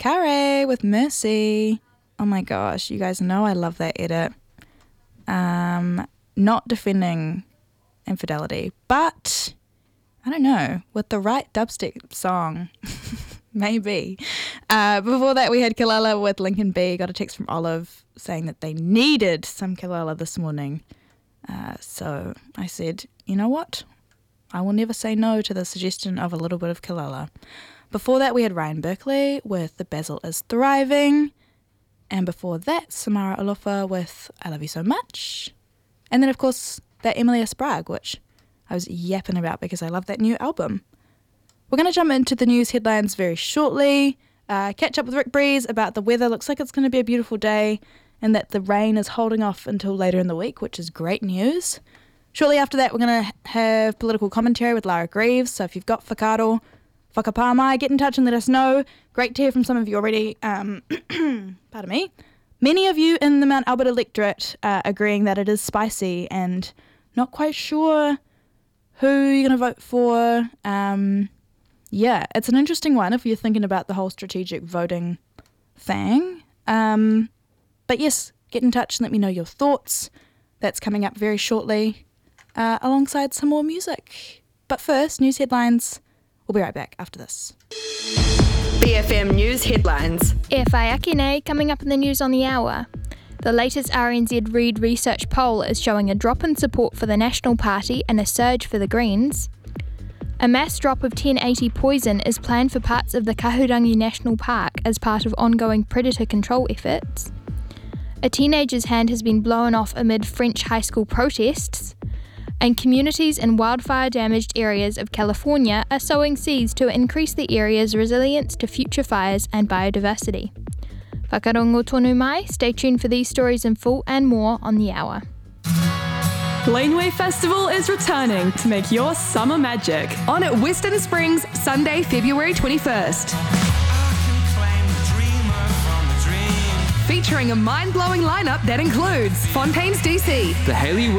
Carey with Mercy. Oh my gosh, you guys know I love that edit. Not defending infidelity, but I don't know, with the right dubstep song, maybe. Before that, we had Kilala with Lincoln B. Got a text from Olive saying that they needed some Kilala this morning. So I said, you know what? I will never say no to the suggestion of a little bit of Kilala. Before that, we had Ryan Berkeley with The Basil is Thriving. And before that, Samara Alofa with I Love You So Much. And then, of course, that Emilia Sprague, which I was yapping about because I love that new album. We're going to jump into the news headlines very shortly. Catch up with Rick Breeze about the weather. Looks like it's going to be a beautiful day and that the rain is holding off until later in the week, which is great news. Shortly after that, we're going to have political commentary with Lara Greaves. So if you've got whakaaro, whakapāmai, get in touch and let us know. Great to hear from some of you already. Pardon me. Many of you in the Mount Albert electorate agreeing that it is spicy and not quite sure who you're going to vote for. Yeah, it's an interesting one if you're thinking about the whole strategic voting thing. But yes, get in touch and let me know your thoughts. That's coming up very shortly, alongside some more music. But first, news headlines. We'll be right back after this. BFM News Headlines. E whai nei, coming up in the news on the hour. The latest RNZ Reid research poll is showing a drop in support for the National Party and a surge for the Greens. A mass drop of 1080 poison is planned for parts of the Kahurangi National Park as part of ongoing predator control efforts. A teenager's hand has been blown off amid French high school protests. And communities in wildfire-damaged areas of California are sowing seeds to increase the area's resilience to future fires and biodiversity. Whakarongo tonu mai, stay tuned for these stories in full and more on the hour. Laneway Festival is returning to make your summer magic. On at Western Springs, Sunday, February 21st. Featuring a mind-blowing lineup that includes Fontaines DC, the Hayley